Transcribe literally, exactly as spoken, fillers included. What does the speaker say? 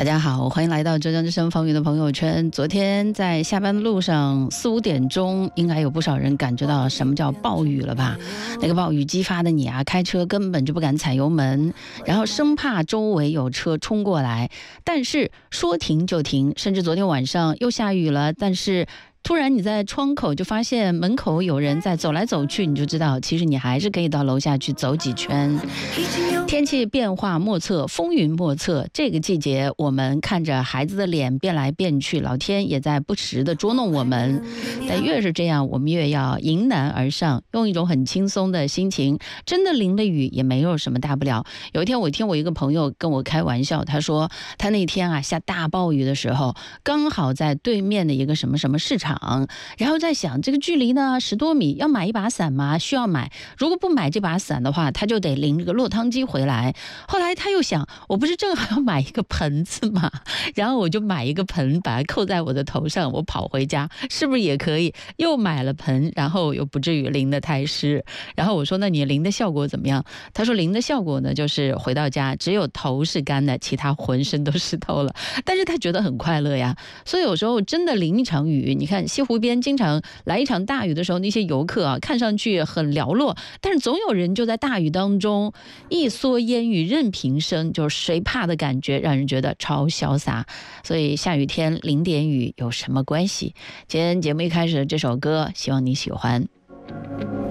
大家好，欢迎来到浙江之声风云的朋友圈。昨天在下班的路上，四五点钟，应该有不少人感觉到什么叫暴雨了吧？那个暴雨激发的你啊，开车根本就不敢踩油门，然后生怕周围有车冲过来，但是说停就停。甚至昨天晚上又下雨了，但是突然你在窗口就发现门口有人在走来走去，你就知道其实你还是可以到楼下去走几圈。天气变化莫测，风云莫测，这个季节我们看着孩子的脸变来变去，老天也在不时的捉弄我们。但越是这样，我们越要迎难而上，用一种很轻松的心情。真的淋了雨也没有什么大不了。有一天我听我一个朋友跟我开玩笑，他说他那天啊下大暴雨的时候，刚好在对面的一个什么什么市场，然后在想这个距离呢十多米，要买一把伞吗？需要买。如果不买这把伞的话，他就得拎这个落汤鸡回来。后来他又想，我不是正好要买一个盆子吗？然后我就买一个盆，把它扣在我的头上，我跑回家，是不是也可以？又买了盆，然后又不至于淋得太湿。然后我说，那你淋的效果怎么样？他说淋的效果呢，就是回到家只有头是干的，其他浑身都湿透了。但是他觉得很快乐呀。所以有时候真的淋一场雨，你看西湖边经常来一场大雨的时候，那些游客啊看上去很寥落，但是总有人就在大雨当中一蓑烟雨任平生，就是谁怕的感觉，让人觉得超潇洒。所以下雨天淋点雨有什么关系？今天节目一开始这首歌，希望你喜欢。